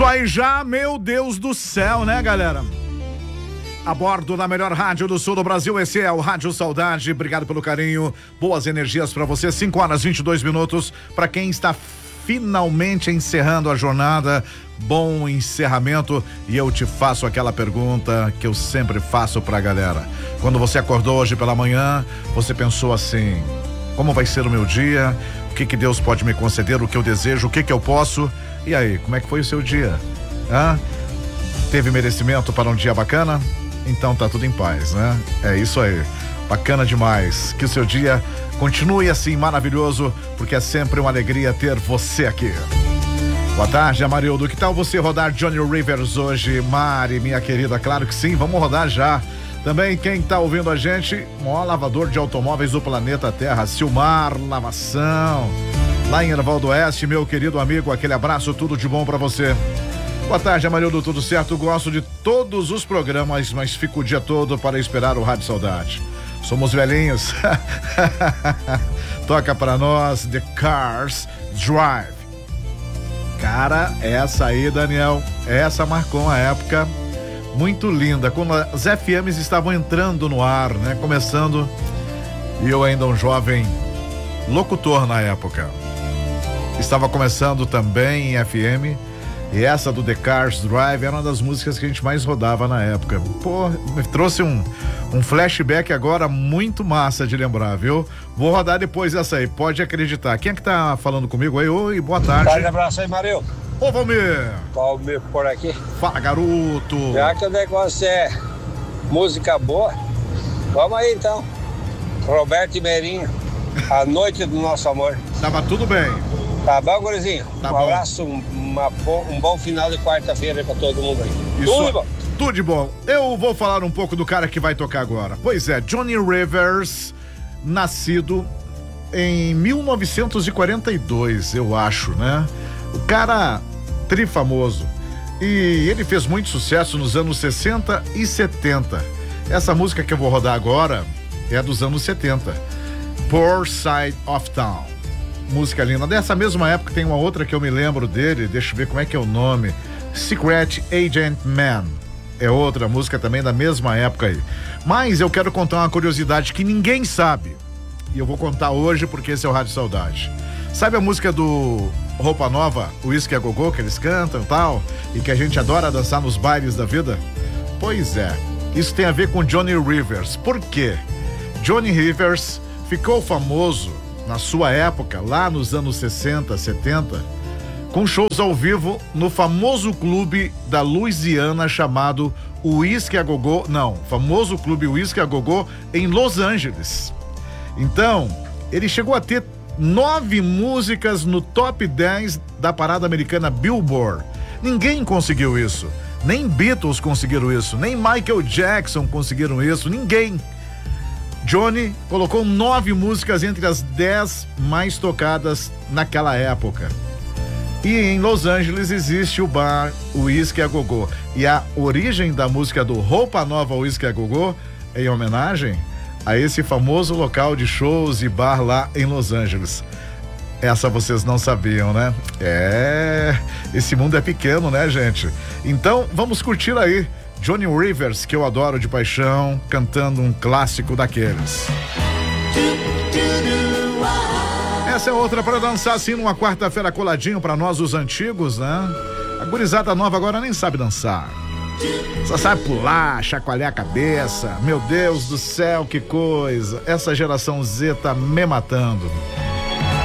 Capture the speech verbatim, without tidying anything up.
Isso aí já, meu Deus do céu, né, galera? A bordo da melhor rádio do sul do Brasil, esse é o Rádio Saudade. Obrigado pelo carinho, boas energias pra você. cinco horas e vinte e dois minutos pra quem está finalmente encerrando a jornada. Bom encerramento. E eu te faço aquela pergunta que eu sempre faço pra galera. Quando você acordou hoje pela manhã, você pensou assim: como vai ser o meu dia? O que que Deus pode me conceder? O que eu desejo? O que que eu posso? E aí, como é que foi o seu dia? Hã? Teve merecimento para um dia bacana? Então tá tudo em paz, né? É isso aí. Bacana demais. Que o seu dia continue assim maravilhoso, porque é sempre uma alegria ter você aqui. Boa tarde, Amarildo. Que tal você rodar Johnny Rivers hoje, Mari, minha querida? Claro que sim, vamos rodar já. Também quem tá ouvindo a gente, o maior lavador de automóveis do planeta Terra, Silmar Lavação, lá em Erval do Oeste, meu querido amigo, aquele abraço, tudo de bom pra você. Boa tarde, Amarildo, tudo certo? Gosto de todos os programas, mas fico o dia todo para esperar o Rádio Saudade. Somos velhinhos. Toca pra nós The Cars Drive. Cara, essa aí, Daniel, essa marcou uma época muito linda, quando as F Ms estavam entrando no ar, né? Começando, e eu ainda um jovem locutor na época. Estava começando também em F M, e essa do The Cars Drive era uma das músicas que a gente mais rodava na época. Pô, me trouxe um, um flashback agora muito massa de lembrar, viu? Vou rodar depois essa aí, pode acreditar. Quem é que tá falando comigo aí? Oi, boa tarde. Tarde, abraço aí, Mario. Ô, Valmir. Valmir por aqui. Fala, garoto. Já que o negócio é música boa, vamos aí então. Roberto e Meirinho, A Noite do Nosso Amor. Tava tudo bem. Tá bom, gurizinho? Tá um bom. abraço, uma, um bom final de quarta-feira aí pra todo mundo aí. Isso, Tudo de bom. Tudo de bom. Eu vou falar um pouco do cara que vai tocar agora. Pois é, Johnny Rivers, nascido em mil novecentos e quarenta e dois, eu acho, né? O cara trifamoso. E ele fez muito sucesso nos anos sessenta e setenta. Essa música que eu vou rodar agora é dos anos setenta. Poor Side of Town. Música linda. Dessa mesma época tem uma outra que eu me lembro dele, deixa eu ver como é que é o nome. Secret Agent Man. É outra música também da mesma época aí. Mas eu quero contar uma curiosidade que ninguém sabe. E eu vou contar hoje porque esse é o Rádio Saudade. Sabe a música do Roupa Nova, o Whisky a Gogô, que eles cantam e tal, e que a gente adora dançar nos bailes da vida? Pois é, isso tem a ver com Johnny Rivers. Por quê? Johnny Rivers ficou famoso na sua época, lá nos anos sessenta, setenta, com shows ao vivo no famoso clube da Louisiana chamado Whisky a Gogô, não, famoso clube Whisky a Gogô em Los Angeles. Então, ele chegou a ter nove músicas no top dez da parada americana Billboard. Ninguém conseguiu isso. Nem Beatles conseguiram isso. Nem Michael Jackson conseguiram isso. Ninguém. Johnny colocou nove músicas entre as dez mais tocadas naquela época. E em Los Angeles existe o bar Whisky a Gogô. E a origem da música do Roupa Nova Whisky a Gogô é em homenagem a esse famoso local de shows e bar lá em Los Angeles. Essa vocês não sabiam, né? É, esse mundo é pequeno, né, gente? Então, vamos curtir aí Johnny Rivers, que eu adoro de paixão, cantando um clássico daqueles. Essa é outra para dançar assim numa quarta-feira coladinho para nós os antigos, né? A gurizada nova agora nem sabe dançar. Só sabe pular, chacoalhar a cabeça. Meu Deus do céu, que coisa. Essa geração Z tá me matando.